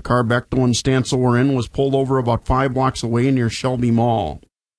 The car Bechtel and Stancil were in was pulled over about 5 blocks away near Shelby Mall.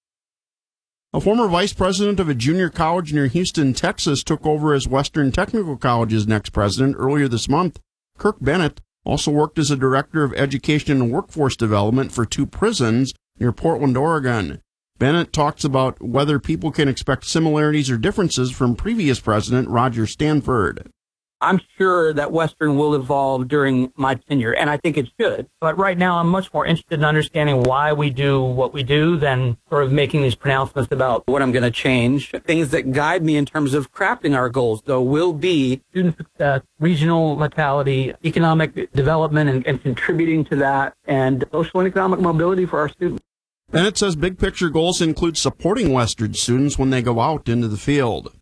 A former vice president of a junior college near Houston, Texas, took over as Western Technical College's next president earlier this month. Kirk Bennett also worked as a director of education and workforce development for 2 prisons near Portland, Oregon. Bennett talks about whether people can expect similarities or differences from previous president Roger Stanford. I'm sure that Western will evolve during my tenure, and I think it should. But right now, I'm much more interested in understanding why we do what we do than sort of making these pronouncements about what I'm going to change. Things that guide me in terms of crafting our goals, though, will be student success, regional vitality, economic development, and contributing to that, and social and economic mobility for our students. Bennett says big picture goals include supporting Western students when they go out into the field.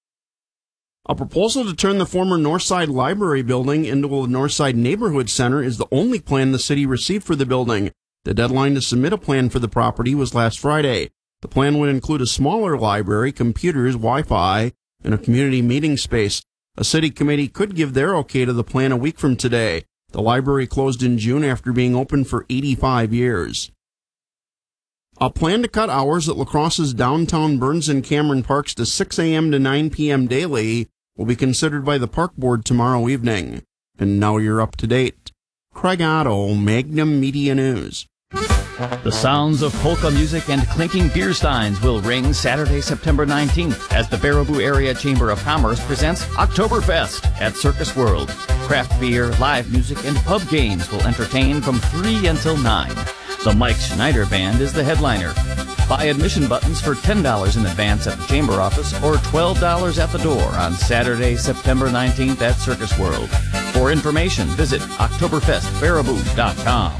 A proposal to turn the former Northside Library building into a Northside Neighborhood Center is the only plan the city received for the building. The deadline to submit a plan for the property was last Friday. The plan would include a smaller library, computers, Wi-Fi, and a community meeting space. A city committee could give their okay to the plan a week from today. The library closed in June after being open for 85 years. A plan to cut hours at La Crosse's downtown Burns and Cameron parks to 6 a.m. to 9 p.m. daily will be considered by the park board tomorrow evening. And now you're up to date. Craig Otto, Magnum Media News. The sounds of polka music and clinking beer steins will ring Saturday, September 19th as the Baraboo Area Chamber of Commerce presents Oktoberfest at Circus World. Craft beer, live music, and pub games will entertain from 3 until 9. The Mike Schneider Band is the headliner. Buy admission buttons for $10 in advance at the Chamber office or $12 at the door on Saturday, September 19th at Circus World. For information, visit OktoberfestBaraboo.com.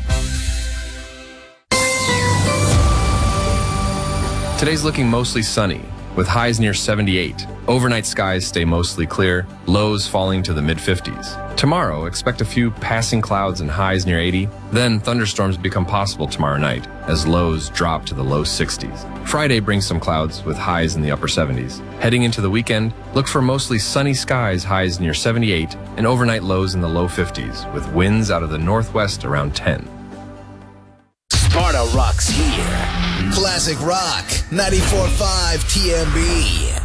Today's looking mostly sunny, with highs near 78. Overnight skies stay mostly clear, lows falling to the mid-50s. Tomorrow, expect a few passing clouds and highs near 80. Then thunderstorms become possible tomorrow night, as lows drop to the low 60s. Friday brings some clouds, with highs in the upper 70s. Heading into the weekend, look for mostly sunny skies, highs near 78, and overnight lows in the low 50s, with winds out of the northwest around 10. Sparta rocks here. Classic Rock, 94.5 TMB.